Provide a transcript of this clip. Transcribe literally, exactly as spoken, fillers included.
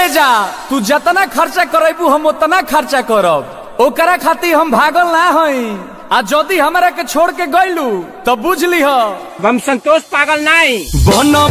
करे जा, तू जितना खर्चा करेबू हम उतना खर्चा करब। ओकरा खातिर हम भागल ना हई। आ जदि हमरा के छोड़ के गइलू तो बुझ लीह हम संतोष पागल नहीं।